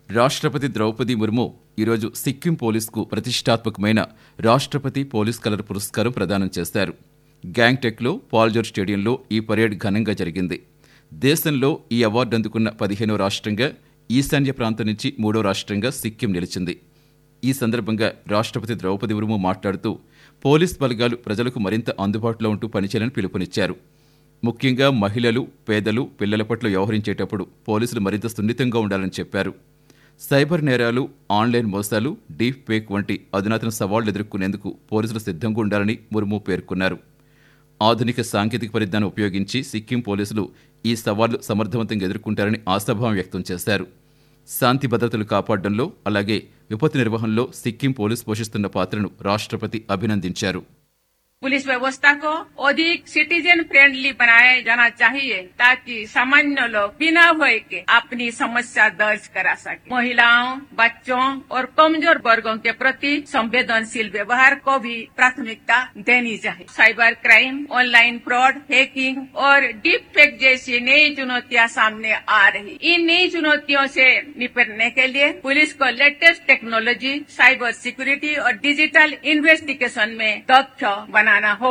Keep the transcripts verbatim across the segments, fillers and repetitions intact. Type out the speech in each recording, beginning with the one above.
రాష్ట్రపతి ద్రౌపది ముర్ము ఈరోజు సిక్కిం పోలీసుకు ప్రతిష్టాత్మకమైన రాష్ట్రపతి పోలీస్ కలర్ పురస్కారం ప్రదానం చేశారు. గ్యాంగ్టెక్లో పాల్జోర్ స్టేడియంలో ఈ పరేడ్ ఘనంగా జరిగింది. దేశంలో ఈ అవార్డు అందుకున్న పదిహేనో రాష్ట్రంగా, ఈశాన్య ప్రాంతం నుంచి మూడో రాష్ట్రంగా సిక్కిం నిలిచింది. ఈ సందర్భంగా రాష్ట్రపతి ద్రౌపది ముర్ము మాట్లాడుతూ పోలీస్ బలగాలు ప్రజలకు మరింత అందుబాటులో ఉంటూ పనిచేయాలని పిలుపునిచ్చారు. ముఖ్యంగా మహిళలు, పేదలు, పిల్లల పట్ల వ్యవహరించేటప్పుడు పోలీసులు మరింత సున్నితంగా ఉండాలని చెప్పారు. సైబర్ నేరాలు, ఆన్లైన్ మోసాలు, డీప్ ఫేక్ వంటి అధునాతన సవాళ్లు ఎదుర్కొనేందుకు పోలీసులు సిద్ధంగా ఉండాలని ముర్ము పేర్కొన్నారు. ఆధునిక సాంకేతిక పరిజ్ఞానం ఉపయోగించి సిక్కిం పోలీసులు ఈ సవాళ్లు సమర్థవంతంగా ఎదుర్కొంటారని ఆశాభావం వ్యక్తం చేశారు. శాంతి భద్రతలు కాపాడడంలో, అలాగే విపత్తు నిర్వహణలో సిక్కిం పోలీసు పోషిస్తున్న పాత్రను రాష్ట్రపతి అభినందించారు. पुलिस व्यवस्था को अधिक सिटीजन फ्रेंडली बनाया जाना चाहिए ताकि सामान्य लोग बिना भय के अपनी समस्या दर्ज करा सके। महिलाओं, बच्चों और कमजोर वर्गों के प्रति संवेदनशील व्यवहार को भी प्राथमिकता देनी चाहिए। Cyber crime, online fraud, hacking और डीप फेक जैसी नई चुनौतियां सामने आ रही। इन नई चुनौतियों से निपटने के लिए पुलिस को लेटेस्ट टेक्नोलॉजी, साइबर सिक्योरिटी और डिजिटल इन्वेस्टिगेशन में दक्ष बना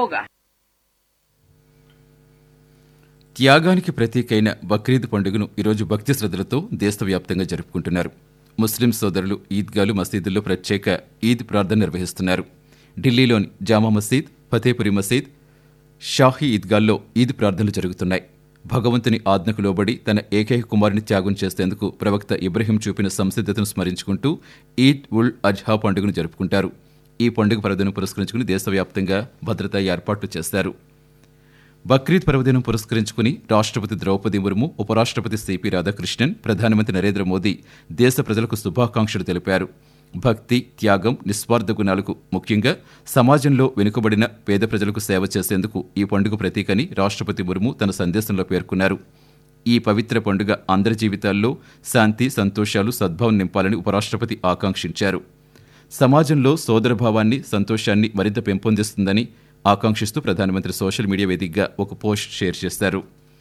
త్యాగానికి ప్రతీకైన బక్రీద్ పండుగను ఈరోజు భక్తి శ్రద్ధలతో దేశవ్యాప్తంగా జరుపుకుంటున్నారు. ముస్లిం సోదరులు ఈద్గాలు, మసీదుల్లో ప్రత్యేక ఈద్ ప్రార్థన నిర్వహిస్తున్నారు. ఢిల్లీలోని జామా మసీద్, ఫతేపురి మసీద్, షాహీ ఈద్గాల్లో ఈద్ ప్రార్థనలు జరుగుతున్నాయి. భగవంతుని ఆజ్ఞకు లోబడి తన ఏకైక కుమారుని త్యాగం చేసేందుకు ప్రవక్త ఇబ్రహీం చూపిన సంసిద్ధతను స్మరించుకుంటూ ఈద్ ఉల్ అజ్హా పండుగను జరుపుకుంటారు. ఈ పండుగ పర్వదినం పురస్కరించుకుని దేశవ్యాప్తంగా భద్రతా ఏర్పాట్లు చేశారు. బక్రీద్ పర్వదినం పురస్కరించుకుని రాష్ట్రపతి ద్రౌపది ముర్ము, ఉపరాష్ట్రపతి సిపి రాధాకృష్ణన్, ప్రధానమంత్రి నరేంద్ర మోదీ దేశ ప్రజలకు శుభాకాంక్షలు తెలిపారు. భక్తి, త్యాగం, నిస్వార్థ గుణాలకు, ముఖ్యంగా సమాజంలో వెనుకబడిన పేద ప్రజలకు సేవ చేసేందుకు ఈ పండుగ ప్రతీకని రాష్ట్రపతి ముర్ము తన సందేశంలో పేర్కొన్నారు. ఈ పవిత్ర పండుగ అందరి జీవితాల్లో శాంతి, సంతోషాలు, సద్భావం నింపాలని ఉపరాష్ట్రపతి ఆకాంక్షించారు. సమాజంలో సోదరభావాన్ని, సంతోషాన్ని మరింత పెంపొందిస్తుందని ఆకాంక్షిస్తూ ప్రధానమంత్రి సోషల్ మీడియా వేదికగా ఒక పోస్ట్ షేర్ చేశారు.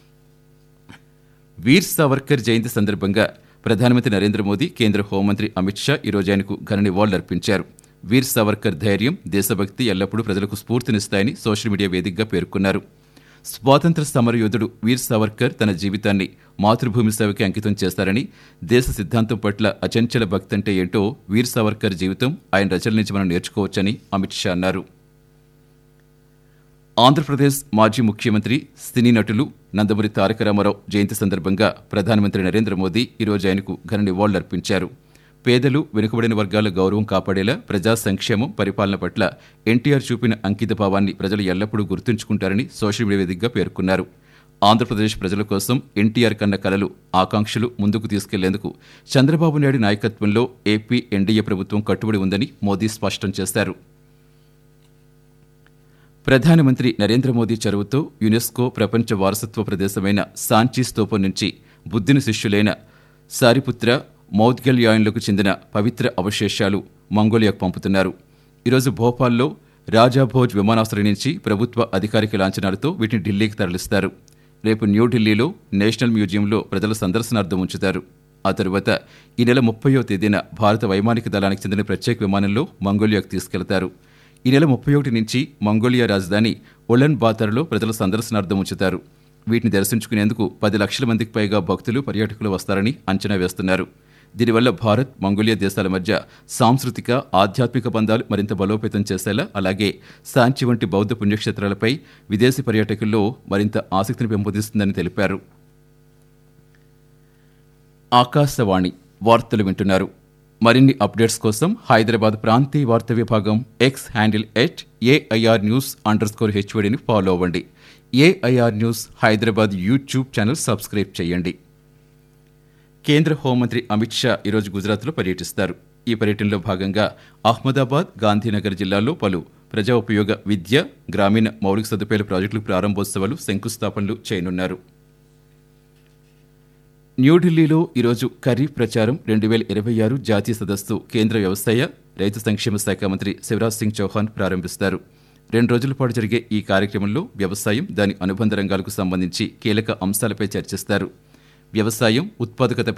వీర్ సావర్కర్ జయంతి సందర్భంగా ప్రధానమంత్రి నరేంద్ర మోదీ, కేంద్ర హోంమంత్రి అమిత్ షా ఈరోజు ఆయనకు ఘన నివాళులర్పించారు. వీర్ సావర్కర్ ధైర్యం, దేశభక్తి ఎల్లప్పుడూ ప్రజలకు స్ఫూర్తినిస్తాయని సోషల్ మీడియా వేదికగా పేర్కొన్నారు. స్వాతంత్ర సమరయోధుడు వీర్ సావర్కర్ తన జీవితాన్ని మాతృభూమి సేవకి అంకితం చేశారని, దేశ సిద్ధాంతం పట్ల అచంచల భక్తి అంటే ఏంటో వీర్ సావర్కర్ జీవితం, ఆయన రచనల నుంచి మనం నేర్చుకోవచ్చని అమిత్ షా అన్నారు. ఆంధ్రప్రదేశ్ మాజీ ముఖ్యమంత్రి, సినీ నటులు నందమూరి తారక రామారావు జయంతి సందర్భంగా ప్రధానమంత్రి నరేంద్ర మోదీ ఈరోజు ఆయనకు ఘన నివాళులర్పించారు. పేదలు, వెనుకబడిన వర్గాల గౌరవం కాపాడేలా ప్రజా సంక్షేమం, పరిపాలన పట్ల ఎన్టీఆర్ చూపిన అంకిత భావాన్ని ప్రజలు ఎల్లప్పుడూ గుర్తుంచుకుంటారని సోషల్ మీడియా వేదికగా పేర్కొన్నారు. ఆంధ్రప్రదేశ్ ప్రజల కోసం ఎన్టీఆర్ కన్న కలలు, ఆకాంక్షలు ముందుకు తీసుకెళ్లేందుకు చంద్రబాబు నాయుడు నాయకత్వంలో ఏపీ ఎన్డీఏ ప్రభుత్వం కట్టుబడి ఉందని మోదీ స్పష్టం చేశారు. ప్రధానమంత్రి నరేంద్ర మోదీ చొరవతో యునెస్కో ప్రపంచ వారసత్వ ప్రదేశమైన సాంచీ స్తూపం నుంచి బుద్ధుని శిష్యులైన సారిపుత్ర, మౌద్గల్యాయన్లకు చెందిన పవిత్ర అవశేషాలు మంగోలియాకు పంపుతున్నారు. ఈరోజు భోపాల్లో రాజాభోజ్ విమానాశ్రయం నుంచి ప్రభుత్వ అధికారిక లాంఛనాలతో వీటిని ఢిల్లీకి తరలిస్తారు. రేపు న్యూఢిల్లీలో నేషనల్ మ్యూజియంలో ప్రజల సందర్శనార్థం ఉంచుతారు. ఆ తరువాత ఈ నెల ముప్పయో తేదీన భారత వైమానిక దళానికి చెందిన ప్రత్యేక విమానంలో మంగోలియాకు తీసుకెళ్తారు. ఈ నెల ముప్పై ఒకటి నుంచి మంగోలియా రాజధాని ఉలన్ బాతర్లో ప్రజల సందర్శనార్థం ఉంచుతారు. వీటిని దర్శించుకునేందుకు పది లక్షల మందికి పైగా భక్తులు, పర్యాటకులు వస్తారని అంచనా వేస్తున్నారు. దీనివల్ల భారత్, మంగోలియా దేశాల మధ్య సాంస్కృతిక, ఆధ్యాత్మిక బంధాలు మరింత బలోపేతం చేసేలా, అలాగే సాంచి వంటి బౌద్ధ పుణ్యక్షేత్రాలపై విదేశీ పర్యాటకుల్లో మరింత ఆసక్తిని పెంపొందిస్తుందని తెలిపారు. ఆకాశవాణి వార్తలు వింటున్నారు. మరిన్ని అప్డేట్స్ కోసం హైదరాబాద్ ప్రాంతీయ వార్తా విభాగం X handle at AIR news under score హెచ్వడిని follow అవ్వండి. AIR news Hyderabad YouTube channel subscribe చేయండి. కేంద్ర హోంమంత్రి అమిత్ షా ఈరోజు గుజరాత్లో పర్యటిస్తారు. ఈ పర్యటనలో భాగంగా అహ్మదాబాద్, గాంధీనగర్ జిల్లాల్లో పలు ప్రజా ఉపయోగ విద్య, గ్రామీణ మౌలిక సదుపాయాల ప్రాజెక్టుల ప్రారంభోత్సవాలు, శంకుస్థాపనలు చేయనున్నారు. న్యూఢిల్లీలో ఈరోజు ఖరీఫ్ ప్రచారం రెండు వేల ఇరవై ఆరు జాతీయ సదస్సు కేంద్ర వ్యవసాయ, రైతు సంక్షేమ శాఖ మంత్రి శివరాజ్ సింగ్ చౌహాన్ ప్రారంభిస్తారు. రెండు రోజుల పాటు జరిగే ఈ కార్యక్రమంలో వ్యవసాయం, దాని అనుబంధ రంగాలకు సంబంధించి కీలక అంశాలపై చర్చిస్తారు. వ్యవసాయం, ఉత్పాదకత